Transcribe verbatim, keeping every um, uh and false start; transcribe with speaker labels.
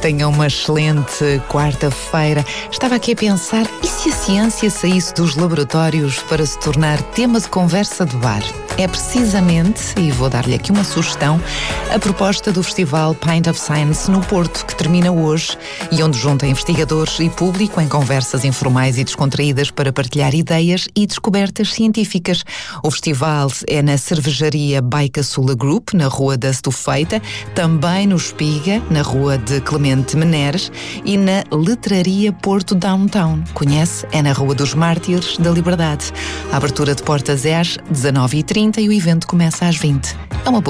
Speaker 1: Tenha uma excelente quarta-feira. Estava aqui a pensar, e se a ciência saísse dos laboratórios para se tornar tema de conversa de bar? É precisamente, e vou dar-lhe aqui uma sugestão, a proposta do Festival Pint of Science no Porto, que termina hoje e onde junta investigadores e público em conversas informais e descontraídas para partilhar ideias e descobertas científicas. O festival é na cervejaria Baica Sula Group, na Rua da Estufeita, também no Espiga, na Rua de Clemente Meneres, e na Letraria Porto Downtown. Conhece? É na Rua dos Mártires da Liberdade. A abertura de portas é às dezanove e trinta e o evento começa às vinte. É uma boa